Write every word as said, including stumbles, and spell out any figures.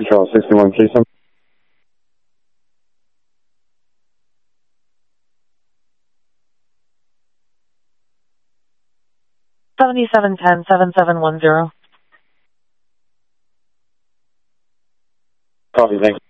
Control sixty-one Keystone. seventy-seven ten, seven seven one zero. Copy, thanks.